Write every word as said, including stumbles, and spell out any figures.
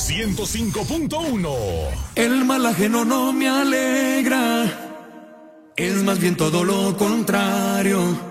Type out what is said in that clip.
ciento cinco punto uno. El mal ajeno no me alegra, es más bien todo lo contrario.